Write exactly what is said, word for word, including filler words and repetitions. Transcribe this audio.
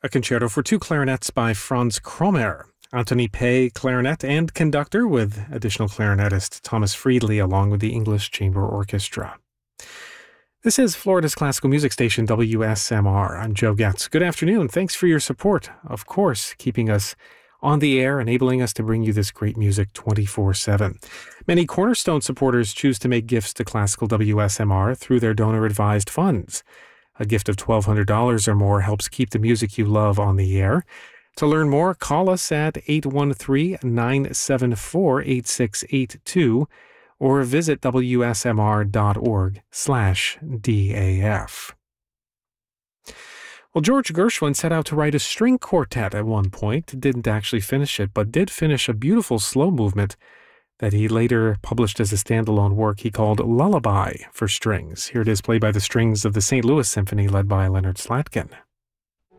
A concerto for two clarinets by Franz Kromer. Anthony Pei, clarinet and conductor, with additional clarinetist Thomas Friedley along with the English Chamber Orchestra. This is Florida's classical music station, W S M R. I'm Joe Getz. Good afternoon. Thanks for your support. Of course, keeping us on the air, enabling us to bring you this great music twenty-four seven. Many Cornerstone supporters choose to make gifts to Classical W S M R through their donor-advised funds. A gift of twelve hundred dollars or more helps keep the music you love on the air. To learn more, call us at eight one three, nine seven four, eight six eight two or visit W S M R dot org slash D A F. Well, George Gershwin set out to write a string quartet at one point, didn't actually finish it, but did finish a beautiful slow movement that he later published as a standalone work he called Lullaby for Strings. Here it is, played by the strings of the Saint Louis Symphony, led by Leonard Slatkin.